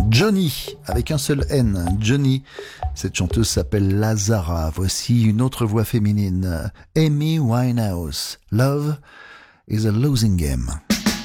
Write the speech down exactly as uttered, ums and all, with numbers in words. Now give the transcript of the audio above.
Johnny, avec un seul N, Johnny. Cette chanteuse s'appelle Lazara. Voici une autre voix féminine, Amy Winehouse. Love is a losing game.